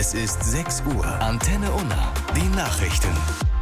Es ist 6 Uhr. Antenne Unna. Die Nachrichten.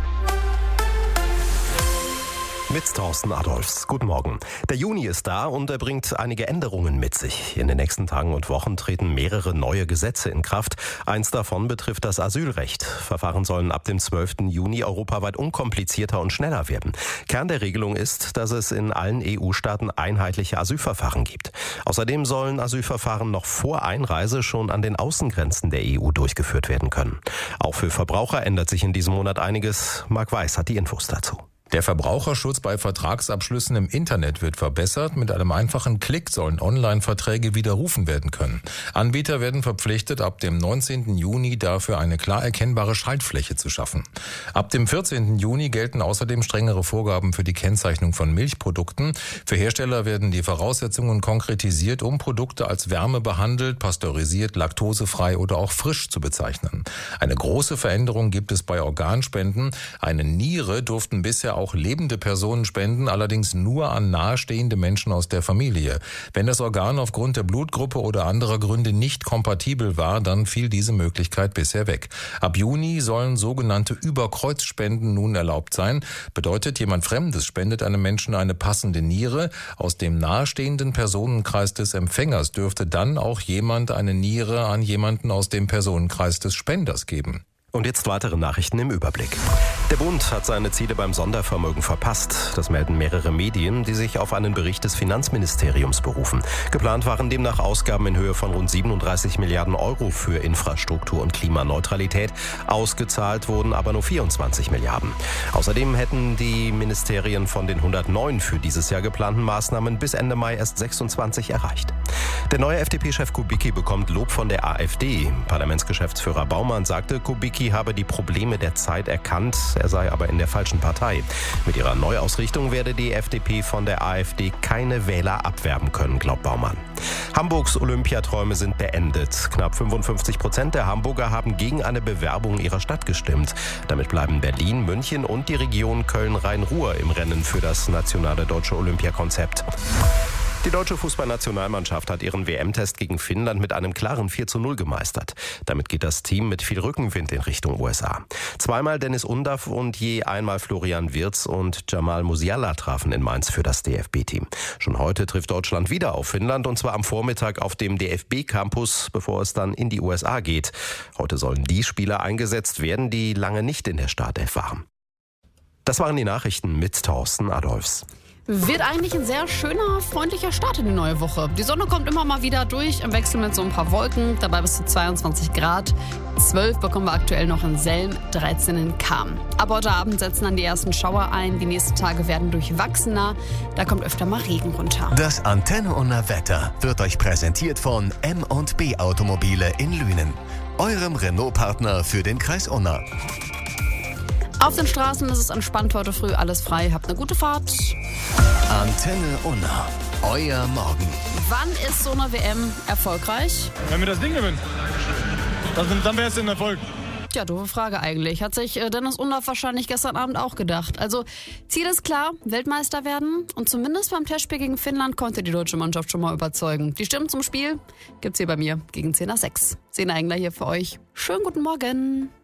Mit Thorsten Adolfs. Guten Morgen. Der Juni ist da und er bringt einige Änderungen mit sich. In den nächsten Tagen und Wochen treten mehrere neue Gesetze in Kraft. Eins davon betrifft das Asylrecht. Verfahren sollen ab dem 12. Juni europaweit unkomplizierter und schneller werden. Kern der Regelung ist, dass es in allen EU-Staaten einheitliche Asylverfahren gibt. Außerdem sollen Asylverfahren noch vor Einreise schon an den Außengrenzen der EU durchgeführt werden können. Auch für Verbraucher ändert sich in diesem Monat einiges. Marc Weiß hat die Infos dazu. Der Verbraucherschutz bei Vertragsabschlüssen im Internet wird verbessert. Mit einem einfachen Klick sollen Online-Verträge widerrufen werden können. Anbieter werden verpflichtet, ab dem 19. Juni dafür eine klar erkennbare Schaltfläche zu schaffen. Ab dem 14. Juni gelten außerdem strengere Vorgaben für die Kennzeichnung von Milchprodukten. Für Hersteller werden die Voraussetzungen konkretisiert, um Produkte als wärmebehandelt, pasteurisiert, laktosefrei oder auch frisch zu bezeichnen. Eine große Veränderung gibt es bei Organspenden. Eine Niere durften bisher auch lebende Personen spenden, allerdings nur an nahestehende Menschen aus der Familie. Wenn das Organ aufgrund der Blutgruppe oder anderer Gründe nicht kompatibel war, dann fiel diese Möglichkeit bisher weg. Ab Juni sollen sogenannte Überkreuzspenden nun erlaubt sein. Bedeutet, jemand Fremdes spendet einem Menschen eine passende Niere. Aus dem nahestehenden Personenkreis des Empfängers dürfte dann auch jemand eine Niere an jemanden aus dem Personenkreis des Spenders geben. Und jetzt weitere Nachrichten im Überblick. Der Bund hat seine Ziele beim Sondervermögen verpasst. Das melden mehrere Medien, die sich auf einen Bericht des Finanzministeriums berufen. Geplant waren demnach Ausgaben in Höhe von rund 37 Milliarden Euro für Infrastruktur und Klimaneutralität. Ausgezahlt wurden aber nur 24 Milliarden. Außerdem hätten die Ministerien von den 109 für dieses Jahr geplanten Maßnahmen bis Ende Mai erst 26 erreicht. Der neue FDP-Chef Kubicki bekommt Lob von der AfD. Parlamentsgeschäftsführer Baumann sagte, Kubicki habe die Probleme der Zeit erkannt, er sei aber in der falschen Partei. Mit ihrer Neuausrichtung werde die FDP von der AfD keine Wähler abwerben können, glaubt Baumann. Hamburgs Olympiaträume sind beendet. Knapp 55% der Hamburger haben gegen eine Bewerbung ihrer Stadt gestimmt. Damit bleiben Berlin, München und die Region Köln-Rhein-Ruhr im Rennen für das nationale deutsche Olympiakonzept. Die deutsche Fußballnationalmannschaft hat ihren WM-Test gegen Finnland mit einem klaren 4:0 gemeistert. Damit geht das Team mit viel Rückenwind in Richtung USA. Zweimal Dennis Undaff und je einmal Florian Wirtz und Jamal Musiala trafen in Mainz für das DFB-Team. Schon heute trifft Deutschland wieder auf Finnland und zwar am Vormittag auf dem DFB-Campus, bevor es dann in die USA geht. Heute sollen die Spieler eingesetzt werden, die lange nicht in der Startelf waren. Das waren die Nachrichten mit Thorsten Adolfs. Wird eigentlich ein sehr schöner, freundlicher Start in die neue Woche. Die Sonne kommt immer mal wieder durch, im Wechsel mit so ein paar Wolken, dabei bis zu 22 Grad. 12 bekommen wir aktuell noch in Selm, 13 in Cham. Aber heute Abend setzen dann die ersten Schauer ein, die nächsten Tage werden durchwachsener, da kommt öfter mal Regen runter. Das Antenne Unna Wetter wird euch präsentiert von M&B Automobile in Lünen, eurem Renault-Partner für den Kreis Unna. Auf den Straßen ist es entspannt heute früh, alles frei. Habt eine gute Fahrt. Antenne Unna, euer Morgen. Wann ist so eine WM erfolgreich? Wenn wir das Ding gewinnen, dann wäre es ein Erfolg. Tja, doofe Frage eigentlich. Hat sich Dennis Undaff wahrscheinlich gestern Abend auch gedacht. Also Ziel ist klar, Weltmeister werden. Und zumindest beim Testspiel gegen Finnland konnte die deutsche Mannschaft schon mal überzeugen. Die Stimmen zum Spiel gibt's hier bei mir gegen 10 nach 6. Sena Engler hier für euch. Schönen guten Morgen.